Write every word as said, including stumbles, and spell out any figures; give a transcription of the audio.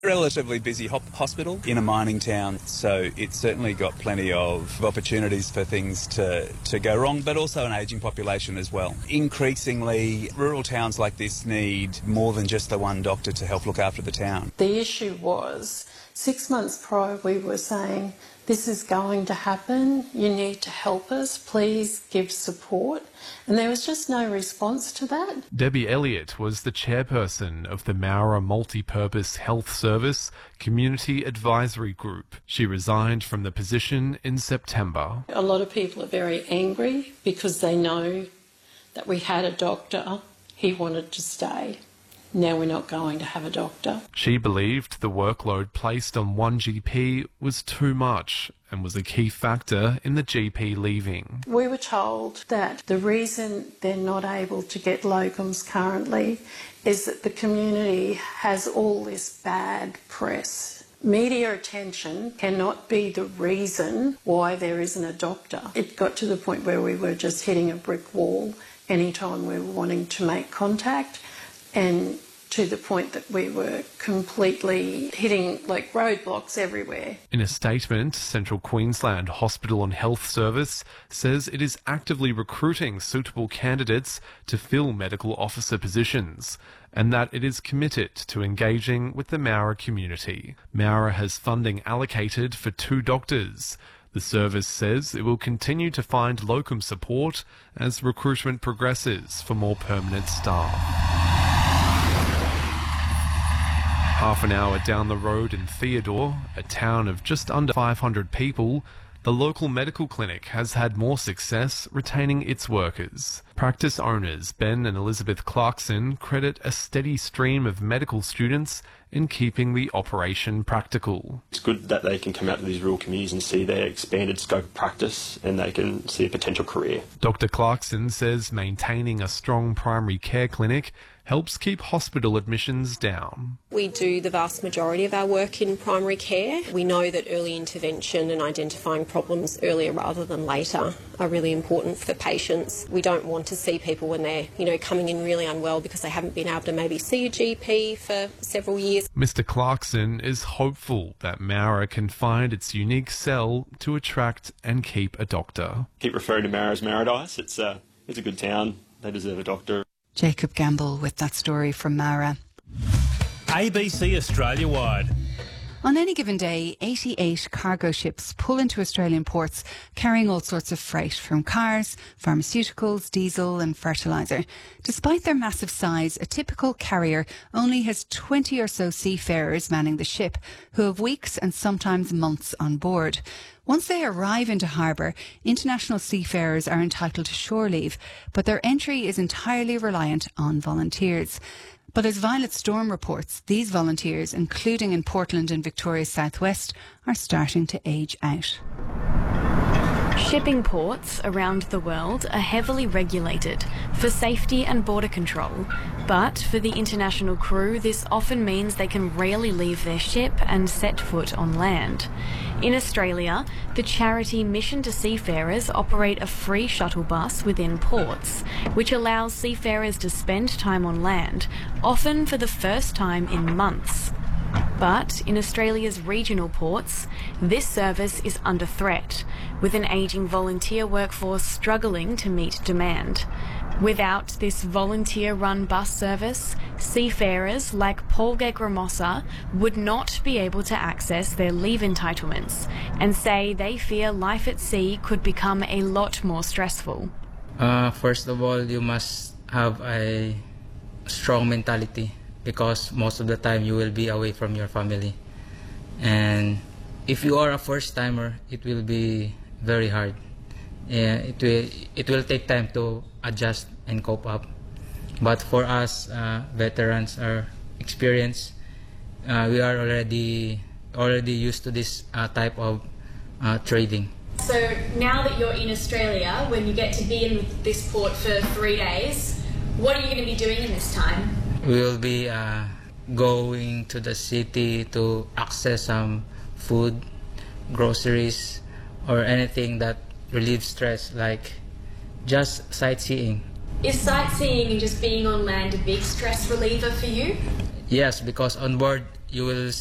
Relatively busy hop hospital in a mining town, so it's certainly got plenty of opportunities for things to, to go wrong, but also an ageing population as well. Increasingly, rural towns like this need more than just the one doctor to help look after the town. The issue was, six months prior we were saying, this is going to happen, you need to help us, please give support. And there was just no response to that. Debbie Elliott was the chairperson of the Mowra Multi-Purpose Health Service Community Advisory Group. She resigned from the position in September. A lot of people are very angry because they know that we had a doctor, he wanted to stay. Now we're not going to have a doctor. She believed the workload placed on one G P was too much and was a key factor in the G P leaving. We were told that the reason they're not able to get locums currently is that the community has all this bad press. Media attention cannot be the reason why there isn't a doctor. It got to the point where we were just hitting a brick wall anytime we were wanting to make contact, and to the point that we were completely hitting like roadblocks everywhere. In a statement, Central Queensland Hospital and Health Service says it is actively recruiting suitable candidates to fill medical officer positions, and that it is committed to engaging with the Mowra community. Mowra has funding allocated for two doctors. The service says it will continue to find locum support as recruitment progresses for more permanent staff. Half an hour down the road in Theodore, a town of just under five hundred people, the local medical clinic has had more success retaining its workers. Practice owners Ben and Elizabeth Clarkson credit a steady stream of medical students in keeping the operation practical. It's good that they can come out to these rural communities and see their expanded scope of practice and they can see a potential career. Doctor Clarkson says maintaining a strong primary care clinic helps keep hospital admissions down. We do the vast majority of our work in primary care. We know that early intervention and identifying problems earlier rather than later are really important for patients. We don't want to see people when they're, you know, coming in really unwell because they haven't been able to maybe see a G P for several years. Mister Clarkson is hopeful that Mowra can find its unique sell to attract and keep a doctor. Keep referring to Mowra as Mowradice. It's a, it's a good town. They deserve a doctor. Jacob Gamble with that story from Mowra. A B C Australia-wide. On any given day, eighty-eight cargo ships pull into Australian ports carrying all sorts of freight, from cars, pharmaceuticals, diesel and fertiliser. Despite their massive size, a typical carrier only has twenty or so seafarers manning the ship, who have weeks and sometimes months on board. Once they arrive into harbour, international seafarers are entitled to shore leave, but their entry is entirely reliant on volunteers. But as Violet Storm reports, these volunteers, including in Portland and Victoria's southwest, are starting to age out. Shipping ports around the world are heavily regulated for safety and border control, but for the international crew this often means they can rarely leave their ship and set foot on land. In Australia, the charity Mission to Seafarers operate a free shuttle bus within ports, which allows seafarers to spend time on land, often for the first time in months. But in Australia's regional ports, this service is under threat, with an ageing volunteer workforce struggling to meet demand. Without this volunteer-run bus service, seafarers like Paul Gegramosa would not be able to access their leave entitlements, and say they fear life at sea could become a lot more stressful. Uh, first of all, you must have a strong mentality, because most of the time you will be away from your family. And if you are a first-timer, it will be very hard. Yeah, it will, it will take time to adjust and cope up. But for us, uh, veterans are experienced. Uh, we are already, already used to this uh, type of uh, trading. So now that you're in Australia, when you get to be in this port for three days, what are you going to be doing in this time? We will be uh, going to the city to access some food, groceries, or anything that relieves stress, like just sightseeing. Is sightseeing and just being on land a big stress reliever for you? Yes, because on board you will